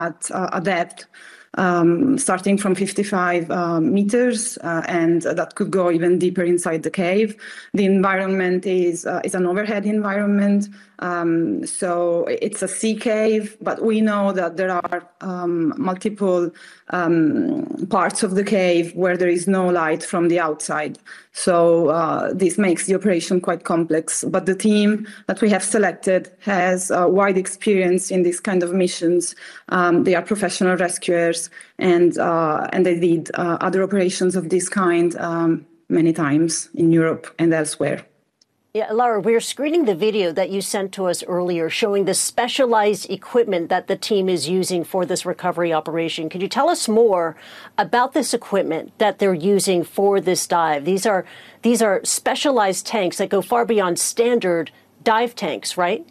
a depth starting from 55 meters, and that could go even deeper inside the cave. The environment is an overhead environment, so it's a sea cave, but we know that there are multiple parts of the cave where there is no light from the outside. So this makes the operation quite complex. But the team that we have selected has wide experience in these kind of missions. They are professional rescuers, and they did other operations of this kind many times in Europe and elsewhere. Yeah, Laura, we're screening the video that you sent to us earlier showing the specialized equipment that the team is using for this recovery operation. Could you tell us more about this equipment that they're using for this dive? These are specialized tanks that go far beyond standard dive tanks, right?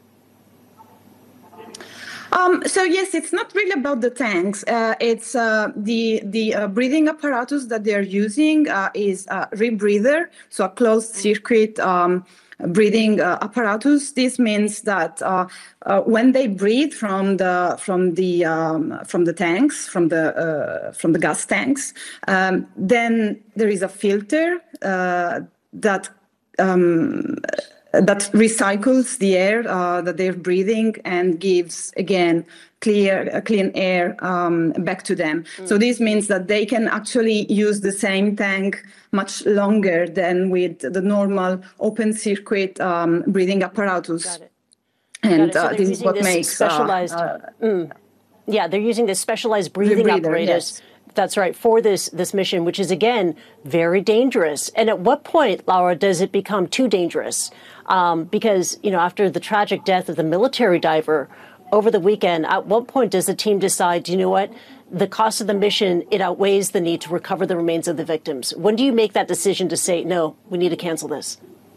So yes, it's not really about the tanks. It's the breathing apparatus that they're using is a rebreather, so a closed circuit breathing apparatus. This means that when they breathe from the tanks, from the gas tanks, then there is a filter that recycles the air that they're breathing and gives, again, clean air back to them. So this means that they can actually use the same tank much longer than with the normal open circuit breathing apparatus. Got it. And so this is what makes specialized. Yeah, they're using this specialized breathing apparatus. Yes. That's right, for this mission, which is, again, very dangerous. And at what point, Laura, does it become too dangerous? Because, after the tragic death of the military diver over the weekend, at what point does the team decide, you know what, the cost of the mission, it outweighs the need to recover the remains of the victims? When do you make that decision to say, no, we need to cancel this?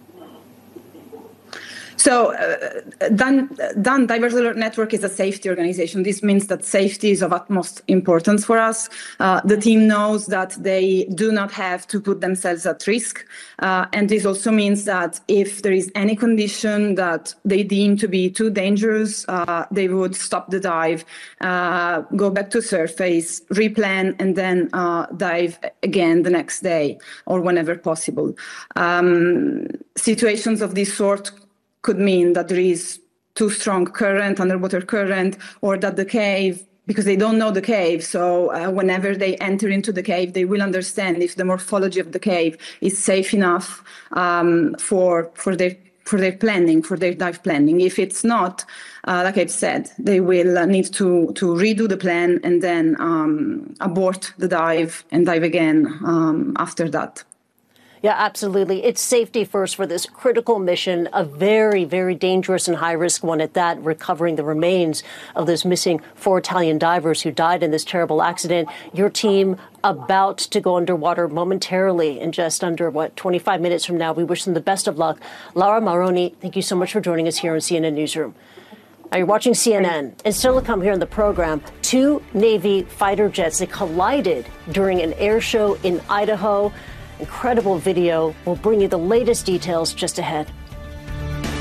So Dan Divers Alert Network is a safety organization. This means that safety is of utmost importance for us. The team knows that they do not have to put themselves at risk. And this also means that if there is any condition that they deem to be too dangerous, they would stop the dive, go back to surface, replan, and then dive again the next day or whenever possible. Situations of this sort could mean that there is too strong current, underwater current, or that the cave, because they don't know the cave, so whenever they enter into the cave, they will understand if the morphology of the cave is safe enough for their planning, for their dive planning. If it's not, like I've said, they will need to redo the plan and then abort the dive and dive again after that. Yeah, absolutely. It's safety first for this critical mission, a very, very dangerous and high-risk one at that, recovering the remains of those missing 4 Italian divers who died in this terrible accident. Your team about to go underwater momentarily in just under, 25 minutes from now. We wish them the best of luck. Laura Marrone, thank you so much for joining us here in CNN Newsroom. Now you're watching CNN. And still to come here in the program, 2 Navy fighter jets, they collided during an air show in Idaho. Incredible video. We'll bring you the latest details just ahead.